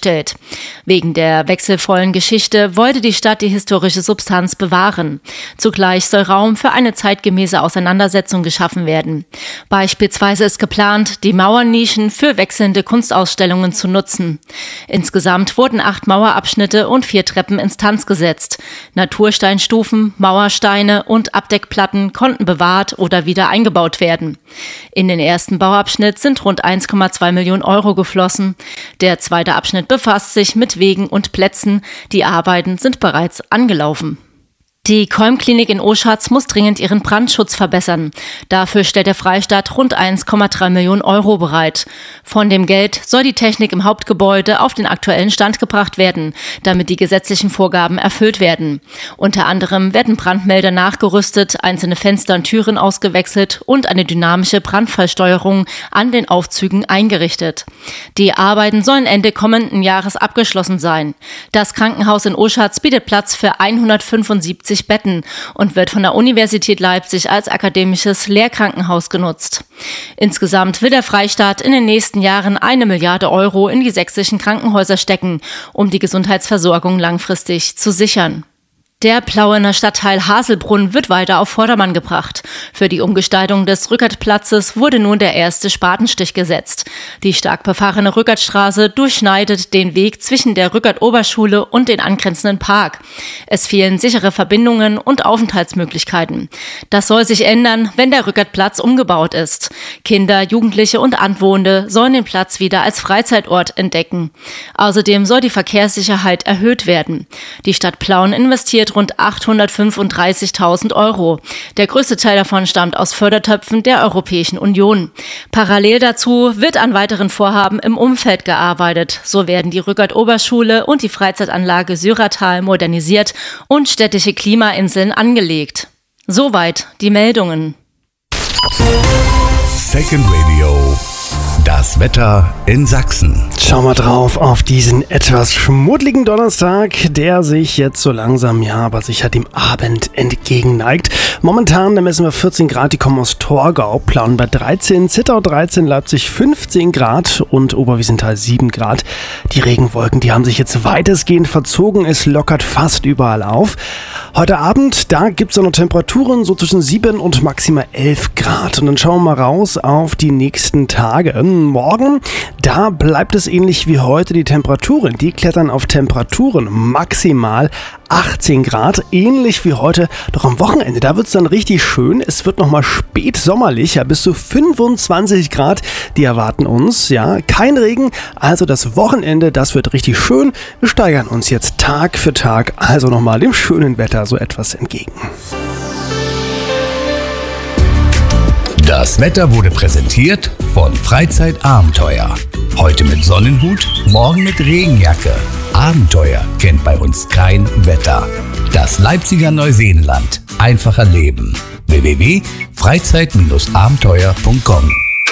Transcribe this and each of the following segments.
gestellt. Wegen der wechselvollen Geschichte wollte die Stadt die historische Substanz bewahren. Zugleich soll Raum für eine zeitgemäße Auseinandersetzung geschaffen werden. Beispielsweise ist geplant, die Mauernischen für wechselnde Kunstausstellungen zu nutzen. Insgesamt wurden 8 Mauerabschnitte und 4 Treppen instand gesetzt. Natursteinstufen, Mauersteine und Abdeckplatten konnten bewahrt oder wieder eingebaut werden. In den ersten Bauabschnitt sind rund 1,2 Millionen Euro geflossen. Der zweite Abschnitt befasst sich mit Wegen und Plätzen. Die Arbeiten sind bereits angelaufen. Die Keum-Klinik in Oschatz muss dringend ihren Brandschutz verbessern. Dafür stellt der Freistaat rund 1,3 Millionen Euro bereit. Von dem Geld soll die Technik im Hauptgebäude auf den aktuellen Stand gebracht werden, damit die gesetzlichen Vorgaben erfüllt werden. Unter anderem werden Brandmelder nachgerüstet, einzelne Fenster und Türen ausgewechselt und eine dynamische Brandfallsteuerung an den Aufzügen eingerichtet. Die Arbeiten sollen Ende kommenden Jahres abgeschlossen sein. Das Krankenhaus in Oschatz bietet Platz für 175 Betten und wird von der Universität Leipzig als akademisches Lehrkrankenhaus genutzt. Insgesamt will der Freistaat in den nächsten Jahren 1 Milliarde Euro in die sächsischen Krankenhäuser stecken, um die Gesundheitsversorgung langfristig zu sichern. Der Plauener Stadtteil Haselbrunn wird weiter auf Vordermann gebracht. Für die Umgestaltung des Rückertplatzes wurde nun der erste Spatenstich gesetzt. Die stark befahrene Rückertstraße durchschneidet den Weg zwischen der Rückert-Oberschule und den angrenzenden Park. Es fehlen sichere Verbindungen und Aufenthaltsmöglichkeiten. Das soll sich ändern, wenn der Rückertplatz umgebaut ist. Kinder, Jugendliche und Anwohner sollen den Platz wieder als Freizeitort entdecken. Außerdem soll die Verkehrssicherheit erhöht werden. Die Stadt Plauen investiert rund 835.000 Euro. Der größte Teil davon stammt aus Fördertöpfen der Europäischen Union. Parallel dazu wird an weiteren Vorhaben im Umfeld gearbeitet. So werden die Rückert-Oberschule und die Freizeitanlage Syratal modernisiert und städtische Klimainseln angelegt. Soweit die Meldungen. Second Radio. Das Wetter in Sachsen. Schauen wir drauf auf diesen etwas schmuddeligen Donnerstag, der sich jetzt so langsam, aber sicher dem Abend entgegenneigt. Momentan, da messen wir 14 Grad, die kommen aus Torgau, Plauen bei 13, Zittau 13, Leipzig 15 Grad und Oberwiesenthal 7 Grad. Die Regenwolken, die haben sich jetzt weitestgehend verzogen, es lockert fast überall auf. Heute Abend, da gibt es noch Temperaturen so zwischen 7 und maximal 11 Grad. Und dann schauen wir mal raus auf die nächsten Tage. Morgen, da bleibt es ähnlich wie heute. Die Temperaturen, die klettern auf Temperaturen maximal 18 Grad, ähnlich wie heute. Doch am Wochenende, da wird es dann richtig schön. Es wird nochmal spät sommerlich, ja, bis zu 25 Grad. Die erwarten uns, ja, kein Regen. Also das Wochenende, das wird richtig schön. Wir steigern uns jetzt Tag für Tag, also nochmal dem schönen Wetter so etwas entgegen. Das Wetter wurde präsentiert von Freizeitabenteuer. Heute mit Sonnenhut, morgen mit Regenjacke. Abenteuer kennt bei uns kein Wetter. Das Leipziger Neuseenland. Einfacher Leben. www.freizeit-abenteuer.com.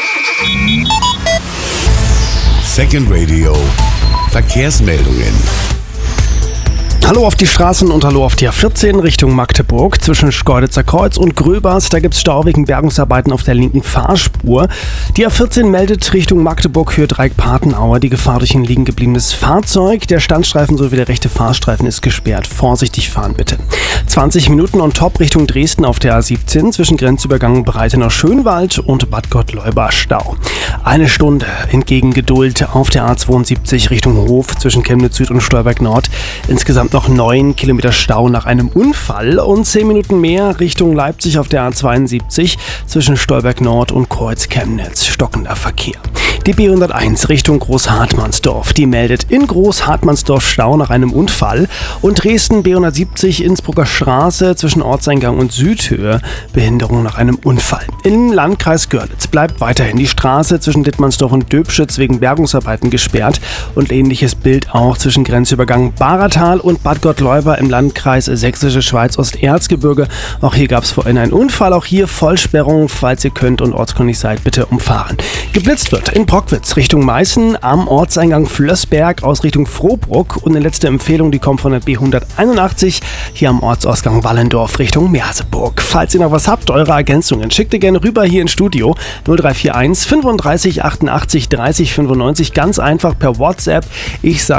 Second Radio. Verkehrsmeldungen. Hallo auf die Straßen und hallo auf die A14 Richtung Magdeburg. Zwischen Schkeuditzer Kreuz und Gröbers, da gibt es Stau wegen Bergungsarbeiten auf der linken Fahrspur. Die A14 meldet Richtung Magdeburg Höhe Dreieck-Patenauer die Gefahr durch ein liegen gebliebenes Fahrzeug. Der Standstreifen sowie der rechte Fahrstreifen ist gesperrt. Vorsichtig fahren bitte. 20 Minuten on top Richtung Dresden auf der A17 zwischen Grenzübergang Breitenau Schönwald und Bad Gottleuba Stau. 1 Stunde entgegen Geduld auf der A72 Richtung Hof zwischen Chemnitz Süd und Stolberg Nord. Insgesamt noch 9 Kilometer Stau nach einem Unfall und 10 Minuten mehr Richtung Leipzig auf der A72 zwischen Stolberg Nord und Kreuz Chemnitz. Stockender Verkehr. Die B101 Richtung Großhartmannsdorf, die meldet in Großhartmannsdorf Stau nach einem Unfall und Dresden B170 Innsbrucker Straße zwischen Ortseingang und Südhöhe Behinderung nach einem Unfall. Im Landkreis Görlitz bleibt weiterhin die Straße zwischen Dittmannsdorf und Döbschütz wegen Bergungsarbeiten gesperrt und ähnliches Bild auch zwischen Grenzübergang Bahratal und Bad Gottleuba im Landkreis Sächsische Schweiz Osterzgebirge. Auch hier gab es vorhin einen Unfall, auch hier Vollsperrung, falls ihr könnt und ortskundig seid, bitte umfahren. Geblitzt wird in Brockwitz Richtung Meißen am Ortseingang Flößberg aus Richtung Frohbruck und eine letzte Empfehlung, die kommt von der B181 hier am Ortsausgang Wallendorf Richtung Merseburg. Falls ihr noch was habt, eure Ergänzungen, schickt ihr gerne rüber hier ins Studio 0341 35 88 30 95, ganz einfach per WhatsApp. Ich sage